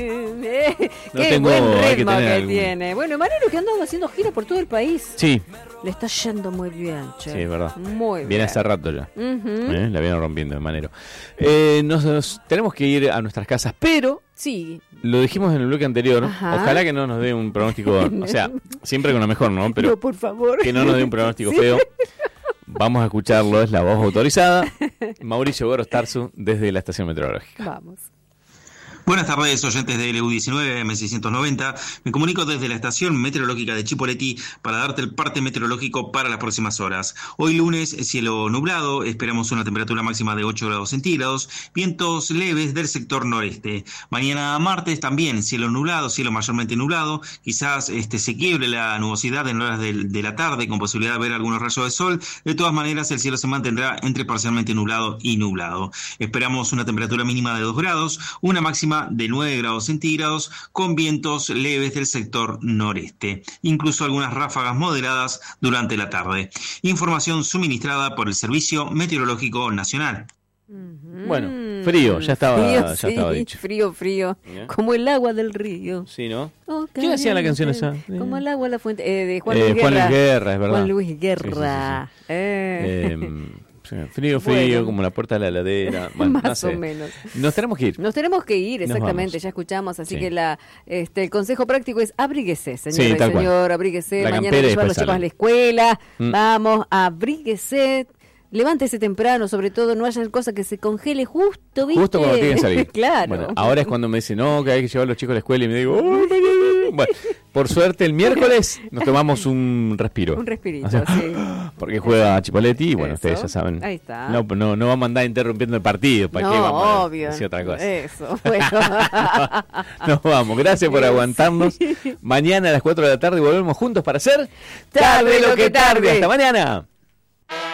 Qué buen ritmo que tiene. Bueno, Manero que andaba haciendo giras por todo el país. Sí. Le está yendo muy bien, che. Sí, es verdad. Muy bien. Viene hace rato ya. La viene rompiendo de Manero. Nos tenemos que ir a nuestras casas, pero... Sí. Lo dijimos en el bloque anterior. Ajá. Ojalá que no nos dé un pronóstico... O sea, siempre con lo mejor, ¿no? Pero no, por favor. Que no nos dé un pronóstico Sí. feo. Vamos a escucharlo, es la voz autorizada. Mauricio Goros Tarzu, desde la estación meteorológica. Vamos. Buenas tardes, oyentes de LU19 M690. Me comunico desde la estación meteorológica de Chipoleti para darte el parte meteorológico para las próximas horas. Hoy lunes, cielo nublado, esperamos una temperatura máxima de 8 grados centígrados, vientos leves del sector noreste. Mañana martes también, cielo nublado, cielo mayormente nublado, quizás se quiebre la nubosidad en horas de la tarde con posibilidad de ver algunos rayos de sol. De todas maneras, el cielo se mantendrá entre parcialmente nublado y nublado. Esperamos una temperatura mínima de 2 grados, una máxima de 9 grados centígrados con vientos leves del sector noreste, incluso algunas ráfagas moderadas durante la tarde. Información suministrada por el Servicio Meteorológico Nacional. Bueno, frío, ya estaba dicho. Frío, como el agua del río. Sí, ¿no? ¿Quién hacía la canción esa? Como el agua de la fuente, de Juan Luis Guerra. Juan Luis Guerra, es verdad. Juan Luis Guerra. Sí. Frío, bueno, como la puerta de la heladera. Bueno, más o menos. Nos tenemos que ir. Exactamente, ya escuchamos. Así que el consejo práctico es abríguese, señora y señor, abríguese. Mañana hay que llevar a los chicos a la escuela. Vamos, abríguese. Levántese temprano, sobre todo, no haya cosa que se congele justo, ¿viste? Justo cuando tienen que salir. Claro. Bueno, ahora es cuando me dicen, no, que hay que llevar a los chicos a la escuela y me digo, bueno, por suerte el miércoles nos tomamos un respiro. Un respirito, sí. Porque juega Chipoleti y bueno, ustedes ya saben. Ahí está. No vamos a andar interrumpiendo el partido. ¿Para qué vamos obvio. a decir otra cosa? Eso, bueno. Nos vamos. Gracias por aguantarnos. Mañana a las 4 de la tarde volvemos juntos para hacer Tarde lo que tarde. Hasta mañana.